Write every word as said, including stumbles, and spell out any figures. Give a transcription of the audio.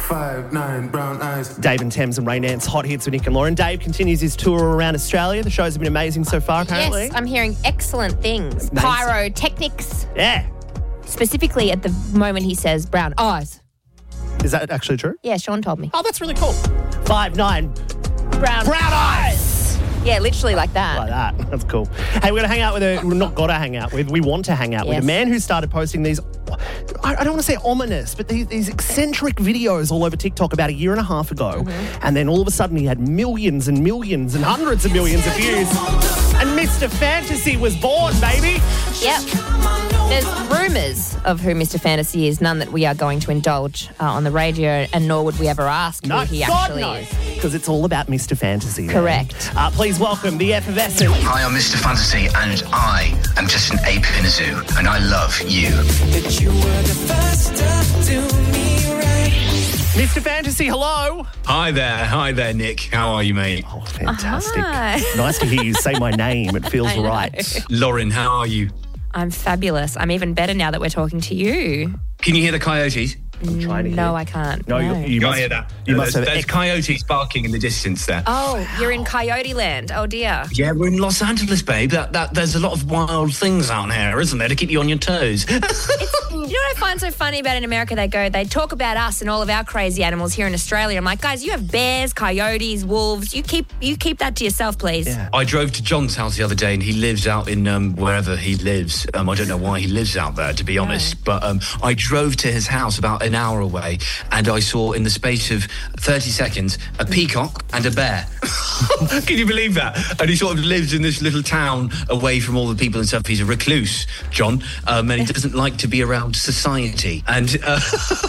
Five, nine, brown eyes. Dave and Thames and Ray Nance, Hot Hits with Nick and Lauren. Dave continues his tour around Australia. The shows have been amazing so far, apparently. Yes, I'm hearing excellent things. Nice. Pyrotechnics. Yeah. Specifically at the moment he says brown eyes. Is that actually true? Yeah, Sean told me. Oh, that's really cool. Five, nine, Brown, brown eyes. Yeah, literally like that. Like that. That's cool. Hey, we're going to hang out with a, we're not got to hang out with, we want to hang out Yes. with a man who started posting these, I, I don't want to say ominous, but these, these eccentric videos all over TikTok about a year and a half ago. Mm-hmm. And then all of a sudden he had millions and millions and hundreds of millions of views. And Mister Fantasy was born, baby. Yep. There's rumours of who Mister Fantasy is, none that we are going to indulge uh, on the radio, and nor would we ever ask No, who he God actually no. is. Because it's all about Mister Fantasy. man. Correct. Uh, please welcome the effervescent Hi, I'm Mister Fantasy, and I am just an ape in a zoo, and I love you. That you were the first to do me right. Mister Fantasy. Hello. Hi there. Hi there, Nick. How are you, mate? Oh, fantastic. Hi. Nice to hear you say my name. It feels I know. right. Lauren, how are you? I'm fabulous. I'm even better now that we're talking to you. Can you hear the coyotes? I'm trying to hear. No, I can't. No, you, you Can't must hear that. You must there's, have. there's ex- coyotes barking in the distance there. Oh, you're in Coyote Land. Oh, dear. Yeah, we're in Los Angeles, babe. That, that, there's a lot of wild things out here, isn't there, to keep you on your toes? It's, you know what I find so funny about in America? They go, they talk about us and all of our crazy animals here in Australia. I'm like, guys, you have bears, coyotes, wolves. You keep you keep that to yourself, please. Yeah. I drove to John's house the other day, and he lives out in um, wherever he lives. Um, I don't know why he lives out there, to be honest. But um, I drove to his house about an hour away, and I saw in the space of thirty seconds a peacock and a bear. Can you believe that? And he sort of lives in this little town away from all the people and stuff. He's a recluse, John, um, and he doesn't like to be around society. And uh,